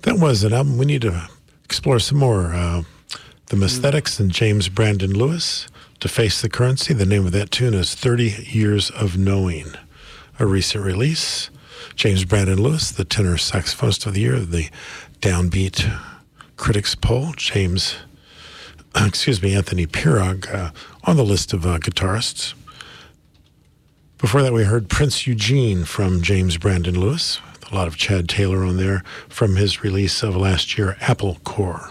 That was an album. We need to explore some more. The Mesthetics and James Brandon Lewis, To Face the Currency. The name of that tune is 30 Years of Knowing, a recent release. James Brandon Lewis, the tenor saxophonist of the year, the Downbeat Critics Poll. Anthony Pirog on the list of guitarists. Before that, we heard Prince Eugene from James Brandon Lewis. A lot of Chad Taylor on there from his release of last year, Apple Core.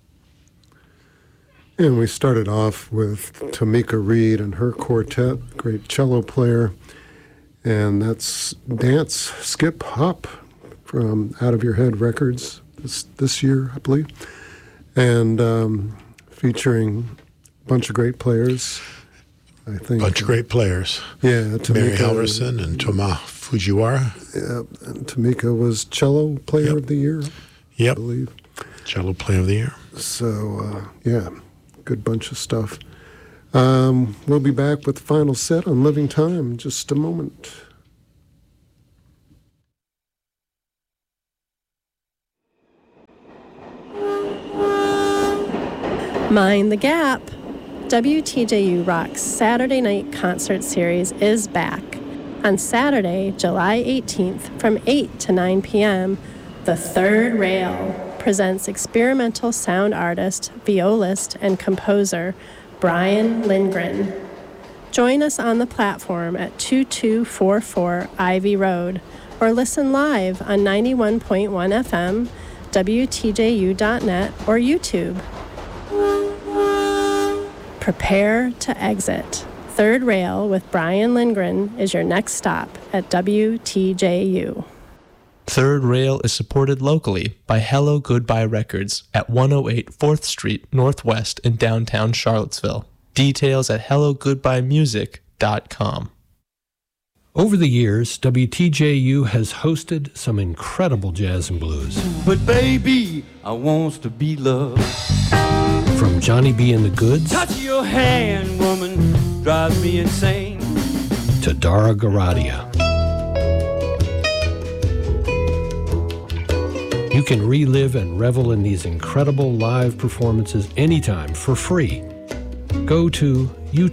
And we started off with Tamika Reed and her quartet, great cello player. And that's Dance, Skip, Hop from Out of Your Head Records this year, I believe. And featuring a bunch of great players. I think bunch of great players. Yeah, Tamika, Mary Halverson and Toma Fujiwara. Yeah, and Tamika was cello player of the year. Yep, I believe. Cello player of the year. So good bunch of stuff. We'll be back with the final set on Living Time in just a moment. Mind the Gap. WTJU Rock's Saturday Night Concert Series is back. On Saturday, July 18th from 8 to 9 p.m., The Third Rail presents experimental sound artist, violist, and composer Brian Lindgren. Join us on the platform at 2244 Ivy Road or listen live on 91.1 FM, WTJU.net, or YouTube. Prepare to exit. Third Rail with Brian Lindgren is your next stop at WTJU. Third Rail is supported locally by Hello Goodbye Records at 108 4th Street Northwest in downtown Charlottesville. Details at hellogoodbyemusic.com. Over the years, WTJU has hosted some incredible jazz and blues. But baby, I wants to be loved. From Johnny B. and the Goods, touch your hand, woman, drives me insane, to Dara Garadia. You can relive and revel in these incredible live performances anytime for free. Go to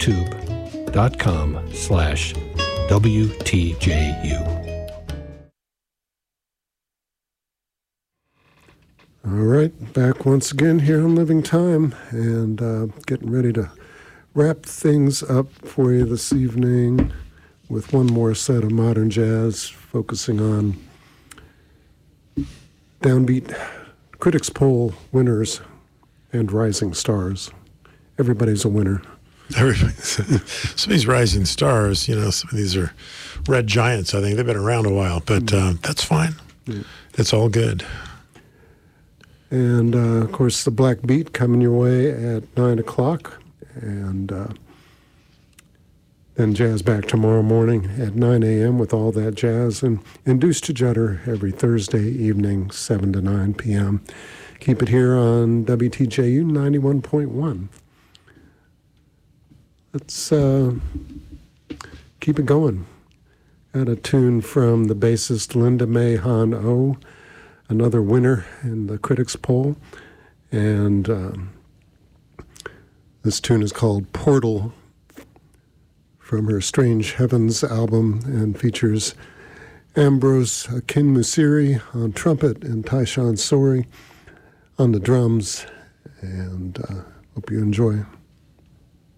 youtube.com/WTJU. All right, back once again here on Living Time, and getting ready to wrap things up for you this evening with one more set of modern jazz, focusing on Downbeat Critics Poll winners and rising stars. Everybody's a winner. Some of these rising stars, some of these are red giants, I think. They've been around a while, but that's fine. Yeah. It's all good. And, of course, the Black Beat coming your way at 9 o'clock. And then Jazz Back tomorrow morning at 9 a.m. with all that jazz. And Induced to Judder every Thursday evening, 7 to 9 p.m. Keep it here on WTJU 91.1. Let's keep it going. Got a tune from the bassist Linda May Han Oh, another winner in the Critics Poll. And this tune is called Portal from her Strange Heavens album and features Ambrose Akinmusiri on trumpet and Tyshawn Sori on the drums. And hope you enjoy.